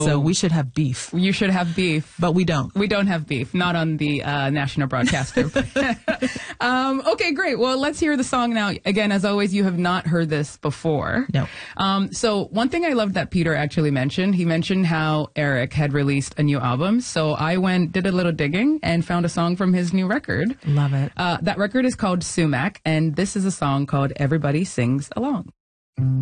So we should have beef. You should have beef. But we don't. We don't have beef. Not on the national broadcaster. Okay, great. Well, let's hear the song now. Again, as always, you have not heard this before. No. So one thing I loved that Peter actually mentioned, he mentioned how Eric had released a new album. So I did a little digging and found a song from his new record. Love it. That record is called Sumac, and this is a song called Everybody Sings Along.